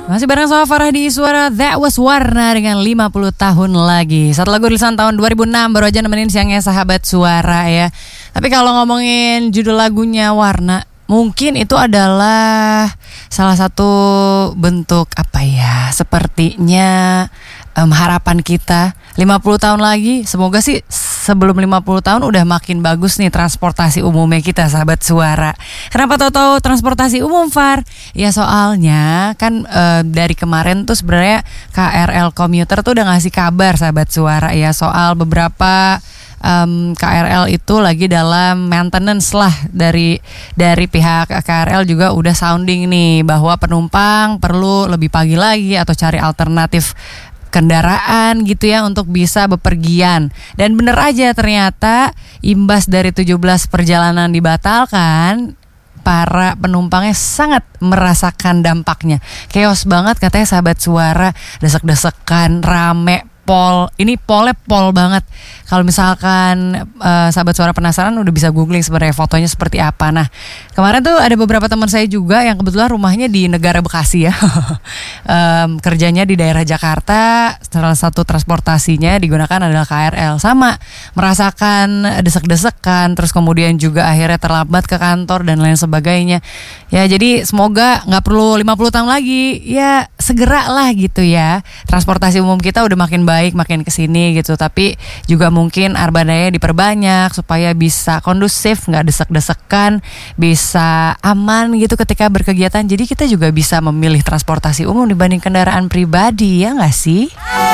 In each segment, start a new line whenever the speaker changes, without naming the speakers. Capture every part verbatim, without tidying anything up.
Masih bareng sama Farah di Suara That Was Warna dengan lima puluh tahun lagi. Satu lagu rilisan tahun dua ribu enam baru aja nemenin siangnya sahabat Suara ya. Tapi kalau ngomongin judul lagunya Warna, mungkin itu adalah salah satu bentuk apa ya, sepertinya um, harapan kita lima puluh tahun lagi. Semoga sih sebelum lima puluh tahun udah makin bagus nih transportasi umumnya kita sahabat Suara. Kenapa tahu-tahu transportasi umum, Far? Ya soalnya kan e, dari kemarin tuh sebenarnya K R L Komuter tuh udah ngasih kabar sahabat Suara ya soal beberapa um, K R L itu lagi dalam maintenance lah. Dari dari pihak K R L juga udah sounding nih bahwa penumpang perlu lebih pagi lagi atau cari alternatif kendaraan gitu ya untuk bisa bepergian. Dan bener aja ternyata imbas dari tujuh belas perjalanan dibatalkan, para penumpangnya sangat merasakan dampaknya. Chaos banget katanya sahabat Suara, desek-desekan, rame, pol. Ini polnya pol banget. Kalau misalkan uh, sahabat Suara penasaran udah bisa googling sebenarnya fotonya seperti apa. Nah, kemarin tuh ada beberapa teman saya juga yang kebetulan rumahnya di negara Bekasi ya. um, kerjanya di daerah Jakarta, salah satu transportasinya digunakan adalah K R L. Sama, merasakan desek-desekan, terus kemudian juga akhirnya terlambat ke kantor dan lain sebagainya. Ya, jadi semoga gak perlu lima puluh tahun lagi. Ya, segera lah gitu ya. Transportasi umum kita udah makin baik, makin kesini gitu. Tapi juga mungkin armadanya diperbanyak supaya bisa kondusif, nggak desek-desekan, bisa aman gitu ketika berkegiatan. Jadi kita juga bisa memilih transportasi umum dibanding kendaraan pribadi, ya nggak sih?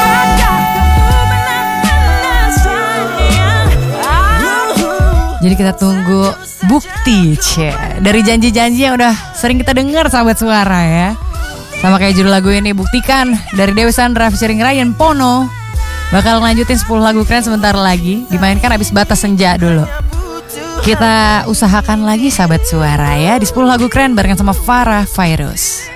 Jadi kita tunggu bukti cie dari janji-janji yang udah sering kita dengar sahabat Suara ya. Sama kayak judul lagu ini, Buktikan dari Dewi Sandra featuring Ryan Pono. Bakal lanjutin sepuluh lagu keren sebentar lagi. Dimainkan habis batas senja dulu. Kita usahakan lagi sahabat Suara ya di sepuluh lagu keren barengan sama Farah Virus.